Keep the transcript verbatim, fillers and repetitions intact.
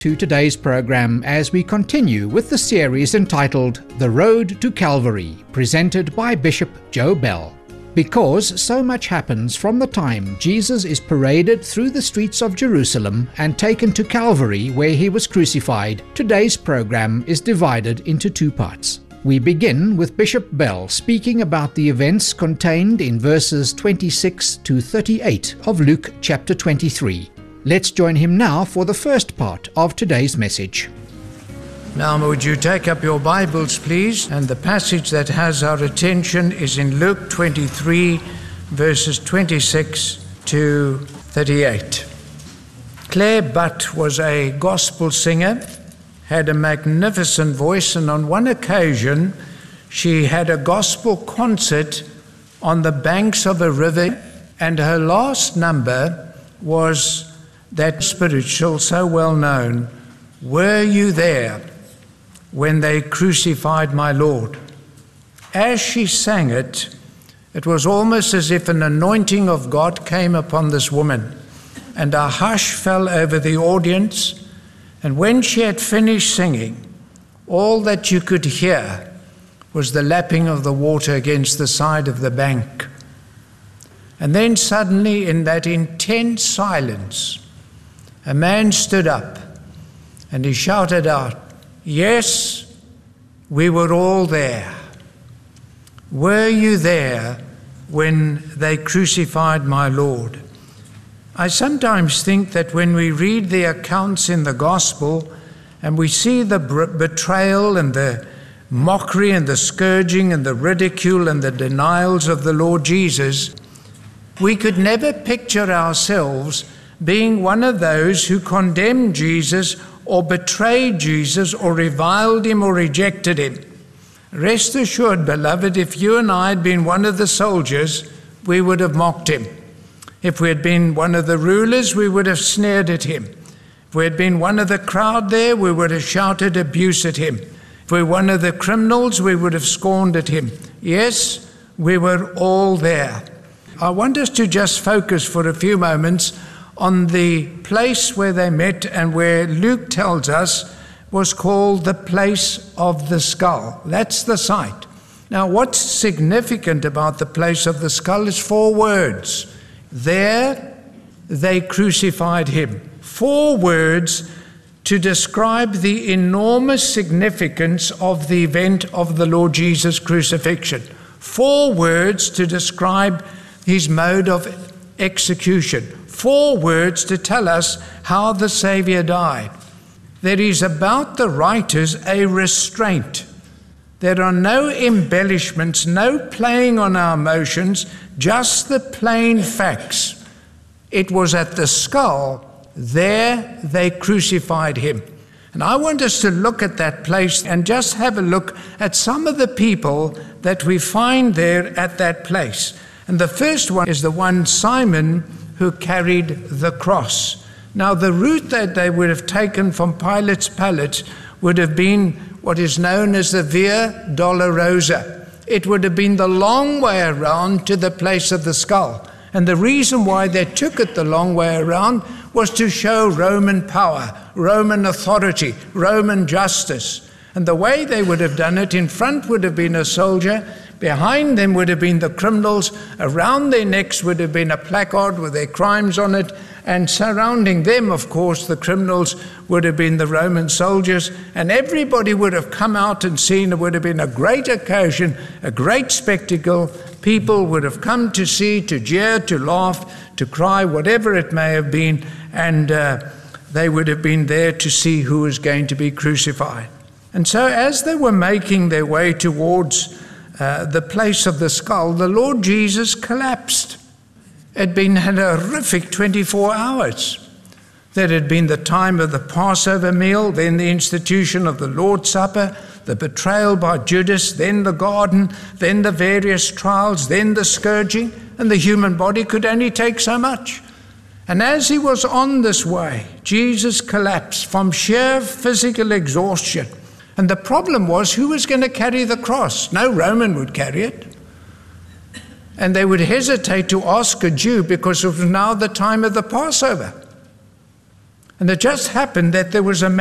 to today's program as we continue with the series entitled The Road to Calvary, presented by Bishop Joe Bell. Because so much happens from the time Jesus is paraded through the streets of Jerusalem and taken to Calvary where he was crucified, today's program is divided into two parts. We begin with Bishop Bell speaking about the events contained in verses twenty-six to thirty-eight of Luke chapter twenty-three. Let's join him now for the first part of today's message. Now, would you take up your Bibles, please? And the passage that has our attention is in Luke twenty-three, verses twenty-six to thirty-eight. Claire Butt was a gospel singer, had a magnificent voice, and on one occasion she had a gospel concert on the banks of a river, and her last number was that spiritual, so well known, "Were you there when they crucified my Lord?" As she sang it, it was almost as if an anointing of God came upon this woman, and a hush fell over the audience. And when she had finished singing, all that you could hear was the lapping of the water against the side of the bank. And then suddenly, in that intense silence, a man stood up and he shouted out, "Yes, we were all there. Were you there when they crucified my Lord?" I sometimes think that when we read the accounts in the gospel and we see the betrayal and the mockery and the scourging and the ridicule and the denials of the Lord Jesus, we could never picture ourselves being one of those who condemned Jesus or betrayed Jesus or reviled him or rejected him. Rest assured, beloved, if you and I had been one of the soldiers, we would have mocked him. If we had been one of the rulers, we would have sneered at him. If we had been one of the crowd there, we would have shouted abuse at him. If we were one of the criminals, we would have scorned at him. Yes, we were all there. I want us to just focus for a few moments on the place where they met, and where Luke tells us was called the place of the skull. That's the site. Now, what's significant about the place of the skull is four words. There they crucified him. Four words to describe the enormous significance of the event of the Lord Jesus' crucifixion. Four words to describe his mode of execution. Four words to tell us how the Savior died. There is about the writers a restraint. There are no embellishments, no playing on our emotions, just the plain facts. It was at the skull, there they crucified him. And I want us to look at that place and just have a look at some of the people that we find there at that place. And the first one is the one, Simon, who carried the cross. Now, the route that they would have taken from Pilate's palace would have been what is known as the Via Dolorosa. It would have been the long way around to the place of the skull. And the reason why they took it the long way around was to show Roman power, Roman authority, Roman justice. And the way they would have done it, in front would have been a soldier, behind them would have been the criminals, around their necks would have been a placard with their crimes on it, and surrounding them, of course, the criminals would have been the Roman soldiers, and everybody would have come out and seen. It would have been a great occasion, a great spectacle. People would have come to see, to jeer, to laugh, to cry, whatever it may have been, and uh, they would have been there to see who was going to be crucified. And so as they were making their way towards uh, the place of the skull, the Lord Jesus collapsed. It had been an horrific twenty-four hours. There had been the time of the Passover meal, then the institution of the Lord's Supper, the betrayal by Judas, then the garden, then the various trials, then the scourging, and the human body could only take so much. And as he was on this way, Jesus collapsed from sheer physical exhaustion. And the problem was, who was going to carry the cross? No Roman would carry it. And they would hesitate to ask a Jew because it was now the time of the Passover. And it just happened that there was a